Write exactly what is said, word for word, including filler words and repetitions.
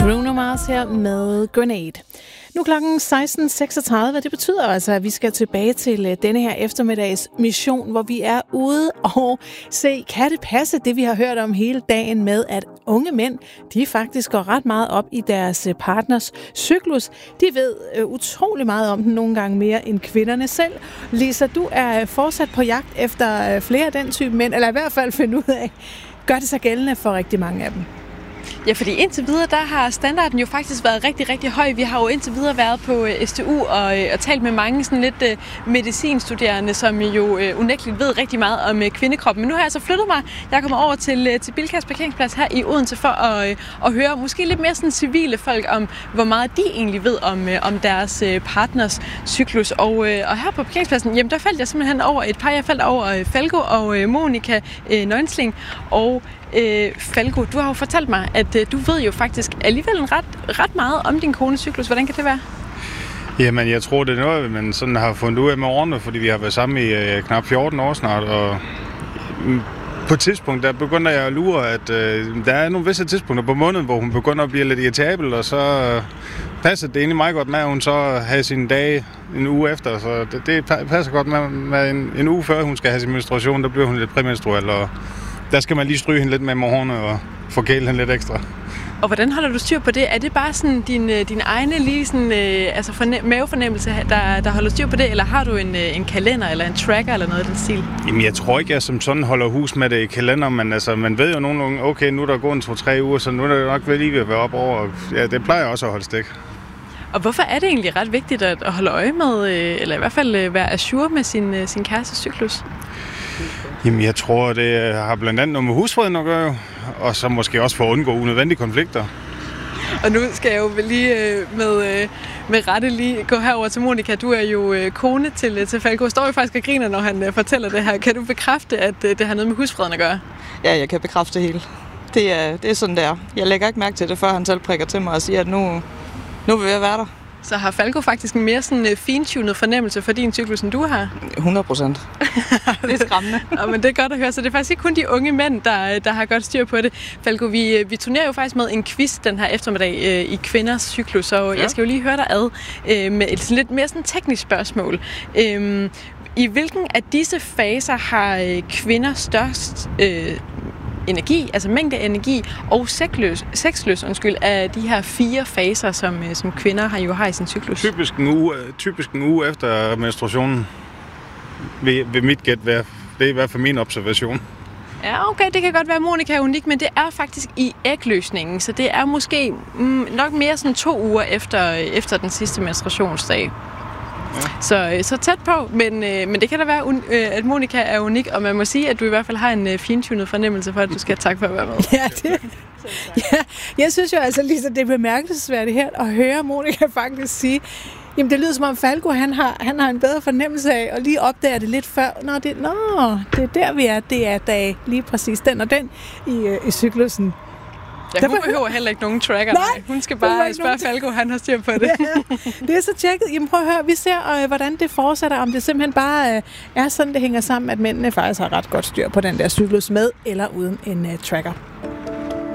Bruno Mars her med Grenade. Nu er klokken seksten seksogtredive, det betyder altså, at vi skal tilbage til denne her eftermiddags mission, hvor vi er ude og se, kan det passe det, vi har hørt om hele dagen med, at unge mænd, de faktisk går ret meget op i deres partners cyklus. De ved øh, utrolig meget om den, nogle gange mere end kvinderne selv. Lisa, du er fortsat på jagt efter flere af den type mænd, eller i hvert fald finde ud af, gør det sig gældende for rigtig mange af dem? Ja, fordi indtil videre, der har standarden jo faktisk været rigtig, rigtig høj. Vi har jo indtil videre været på S T U og, og talt med mange sådan lidt uh, medicinstuderende, som jo uh, unægteligt ved rigtig meget om uh, kvindekroppen. Men nu har jeg altså flyttet mig. Jeg kommer over til, uh, til Bilkas parkeringsplads her i Odense for at, uh, at høre måske lidt mere sådan civile folk om, hvor meget de egentlig ved om, uh, om deres uh, partners cyklus. Og, uh, og her på parkeringspladsen, jamen der faldt jeg simpelthen over et par. Jeg faldt over uh, Falco og uh, Monika uh, Nøgensling og Øh, Falco, du har jo fortalt mig, at øh, du ved jo faktisk alligevel ret, ret meget om din kones cyklus. Hvordan kan det være? Jamen, jeg tror, det er noget, man sådan har fundet ud af med årene, fordi vi har været sammen i øh, knap fjorten år snart, og mm, på et tidspunkt, der begynder jeg at lure, at øh, der er nogle visse tidspunkter på måneden, hvor hun begynder at blive lidt irritabel, og så øh, passer det egentlig meget godt med, at hun så har sine dage en uge efter, så det, det passer godt med, med en, en uge før hun skal have sin menstruation, der bliver hun lidt præmenstruel, og der skal man lige stryge hende lidt med morgenen og forkæle hende lidt ekstra. Og hvordan holder du styr på det? Er det bare sådan din, din egne lige sådan, øh, altså forne- mavefornemmelse, der, der holder styr på det? Eller har du en, en kalender eller en tracker eller noget af den stil? Jamen, jeg tror ikke, jeg som sådan holder hus med det i kalender, men altså, man ved jo nogenlunde, okay, nu er der gået en to-tre uger, så nu er det nok vel lige ved at være op over. Ja, det plejer også at holde stik. Og hvorfor er det egentlig ret vigtigt at holde øje med, eller i hvert fald være ajour med sin, sin kærestes cyklus? Jamen, jeg tror, det har blandt andet noget med husfreden at gøre, og så måske også for at undgå unødvendige konflikter. Og nu skal jeg jo lige med, med rette lige gå herover til Monika. Du er jo kone til, til Falco. Står jo faktisk og griner, når han fortæller det her. Kan du bekræfte, at det har noget med husfreden at gøre? Ja, jeg kan bekræfte det hele. Det er, det er sådan, der. Jeg lægger ikke mærke til det, før han selv prikker til mig og siger, at nu, nu vil jeg være der. Så har Falco faktisk en mere sådan fintunet fornemmelse for din cyklus, end du har? hundrede procent. Det er skræmmende. Ja, men det er godt at høre. Så det er faktisk ikke kun de unge mænd, der, der har godt styr på det. Falco, vi, vi turnerer jo faktisk med en quiz den her eftermiddag øh, i kvinders cyklus, og ja. Jeg skal jo lige høre dig ad øh, med et lidt mere sådan teknisk spørgsmål. Øh, I hvilken af disse faser har øh, kvinder størst øh, energi, altså mængde energi og sexløs, sexløs undskyld, af de her fire faser, som, som kvinder har jo har i sin cyklus? Typisk en uge, typisk en uge efter menstruationen vil, vil mit gæt være. Det er i hvert fald min observation. Ja, okay, det kan godt være, Monika er unik, men det er faktisk i ægløsningen, så det er måske mm, nok mere sådan to uger efter, efter den sidste menstruationsdag. Ja. Så, så tæt på, men, øh, men det kan da være, øh, at Monika er unik, og man må sige, at du i hvert fald har en øh, fintunet fornemmelse for, at du skal have tak for at være med. Ja, det, ja, jeg synes jo altså lige, at det er bemærkelsesværdigt her at høre Monika faktisk sige, jamen det lyder som om Falco, han har, han har en bedre fornemmelse af, og lige opdager det lidt før, nå, det, nå, det er der vi er, det er dag lige præcis den og den i, øh, i cyklusen. Ja, hun behøver heller ikke nogen tracker. Nej, hun skal bare spørge Falco, han har styr på det. Ja, det er så tjekket. Jamen prøv at høre, vi ser, øh, hvordan det fortsætter, om det simpelthen bare øh, er sådan, det hænger sammen, at mændene faktisk har ret godt styr på den der cyklus med eller uden en øh, tracker.